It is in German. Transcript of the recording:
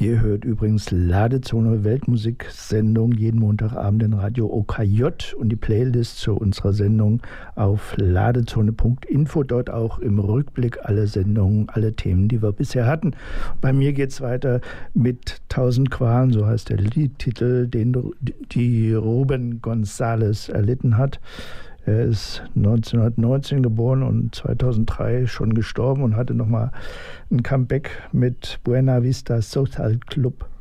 Ihr hört übrigens Ladezone Weltmusiksendung jeden Montagabend in Radio OKJ und die Playlist zu unserer Sendung auf ladezone.info. Dort auch im Rückblick alle Sendungen, alle Themen, die wir bisher hatten. Bei mir geht es weiter mit 1000 Qualen, so heißt der Liedtitel, den die Rubén González erlitten hat. Er ist 1919 geboren und 2003 schon gestorben und hatte nochmal ein Comeback mit Buena Vista Social Club.